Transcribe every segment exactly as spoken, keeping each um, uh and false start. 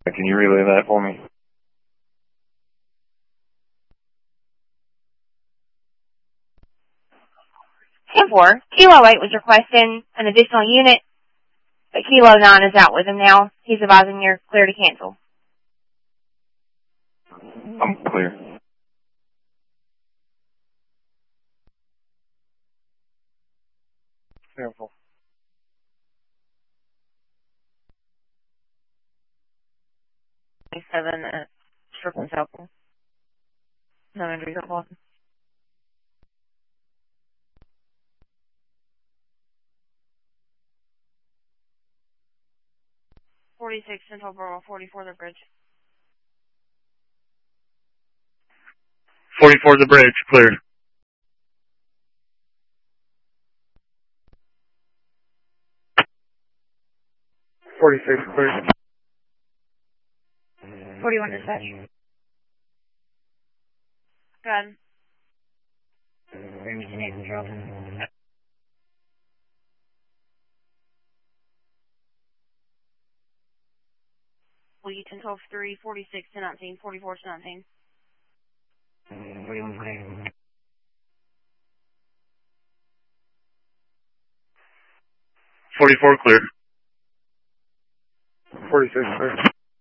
Can you relay that for me? ten four. Kilo eight was requesting an additional unit, but Kilo nine is out with him now. He's advising you're clear to cancel. I'm clear. Careful. Seven at Strickland Chapel. No injuries at Boston. forty-six Central Borough, forty-four the bridge. forty-four the bridge, cleared. forty-six cleared. forty-one dispatch. Good. We ten twelve three, forty-six to nineteen, forty-four to nineteen. forty-four cleared. forty-six cleared.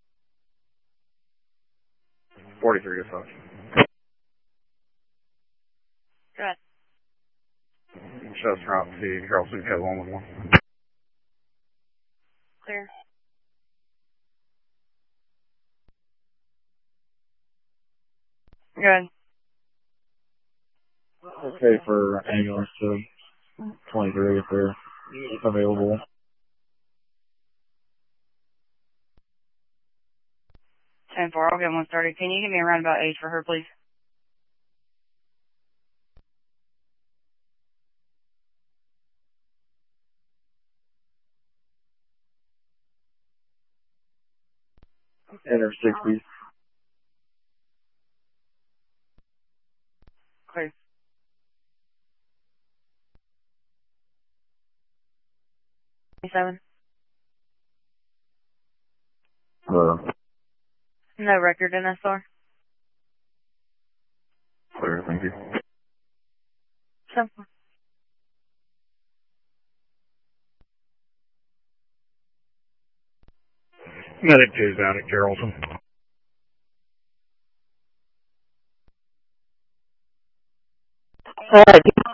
forty-three dispatch. Good. Just route C, Carol Sue, Cat one one one. Clear. Good. Okay for ambulance to twenty-three if they're available. ten four, I'll get one started. Can you give me a roundabout age for her, please? In her sixties. Clear. twenty-seven. Uh, No record in S R. clear, thank you. ten four. Medic two's out at Carrollton. Alright,